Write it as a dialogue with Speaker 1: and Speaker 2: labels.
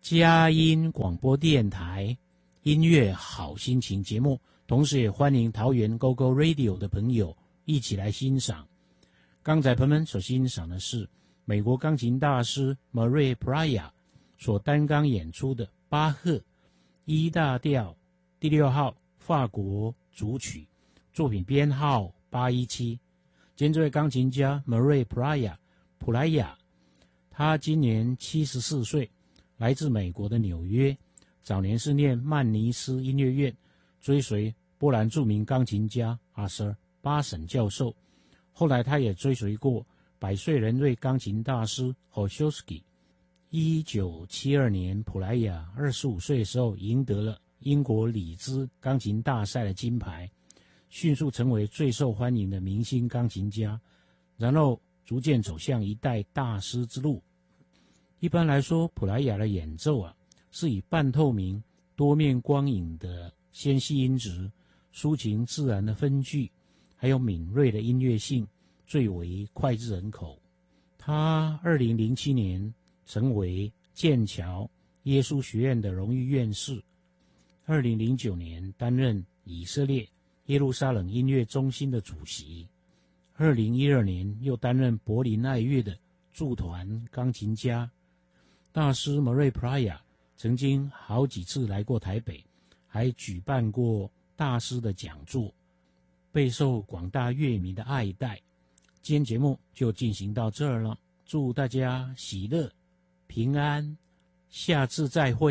Speaker 1: 佳音广播电台音乐好心情节目，同时也欢迎桃园 GoGo Radio 的朋友一起来欣赏。刚才朋友们所欣赏的是美国钢琴大师 Murray Pryor 所担纲演出的巴赫 E 大调第6号法国组曲，作品编号817。今天这位钢琴家 Murray Pryor 普莱亚，他今年74岁，来自美国的纽约，早年是念曼尼斯音乐院，追随波兰著名钢琴家阿瑟巴沈教授，后来他也追随过百岁人瑞钢琴大师 Holsky。 1972年普莱亚25岁的时候赢得了英国里兹钢琴大赛的金牌，迅速成为最受欢迎的明星钢琴家，然后逐渐走向一代大师之路。一般来说，普莱亚的演奏是以半透明、多面光影的纤细音质、抒情自然的分句，还有敏锐的音乐性最为脍炙人口。他2007年成为剑桥耶稣学院的荣誉院士，2009年担任以色列耶路撒冷音乐中心的主席，2012年又担任柏林爱乐的驻团钢琴家。大师 Murray Pryor 曾经好几次来过台北，还举办过大师的讲座，备受广大乐迷的爱戴。今天节目就进行到这儿了，祝大家喜乐平安，下次再会。